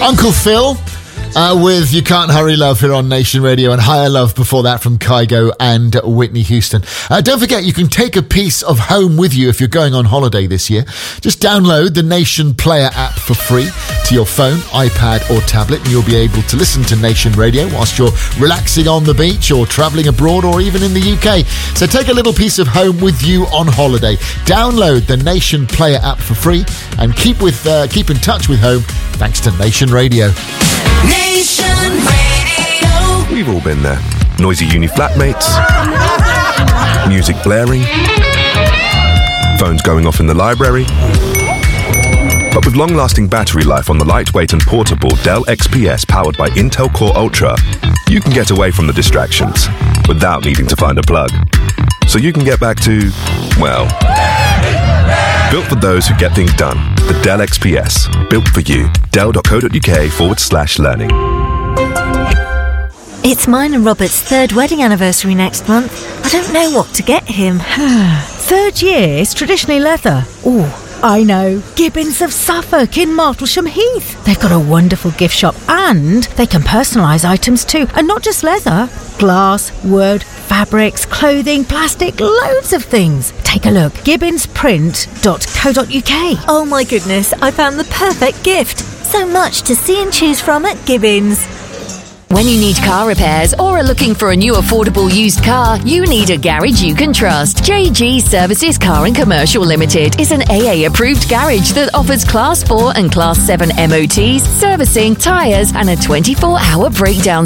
Uncle Phil with You Can't Hurry Love here on Nation Radio, and Higher Love before that from Kygo and Whitney Houston. Don't forget, you can take a piece of home with you if you're going on holiday this year. Just download the Nation Player app for free to your phone, iPad or tablet, and you'll be able to listen to Nation Radio whilst you're relaxing on the beach or travelling abroad or even in the UK. So take a little piece of home with you on holiday. Download the Nation Player app for free and keep in touch with home thanks to Nation Radio. Nation Radio. We've all been there. Noisy uni flatmates, music blaring, phones going off in the library. But with long-lasting battery life on the lightweight and portable Dell XPS powered by Intel Core Ultra, you can get away from the distractions without needing to find a plug. So you can get back to, well, built for those who get things done. The Dell XPS. Built for you. Dell.co.uk/learning. It's mine and Robert's third wedding anniversary next month. I don't know what to get him. Third year is traditionally leather. Ooh, I know. Gibbons of Suffolk in Martlesham Heath. They've got a wonderful gift shop and they can personalise items too. And not just leather. Glass, wood, fabrics, clothing, plastic, loads of things. Take a look. gibbonsprint.co.uk. Oh my goodness, I found the perfect gift. So much to see and choose from at Gibbons. When you need car repairs or are looking for a new affordable used car, you need a garage you can trust. JG Services Car and Commercial Limited is an AA approved garage that offers Class 4 and Class 7 MOTs, servicing, tyres and a 24-hour breakdown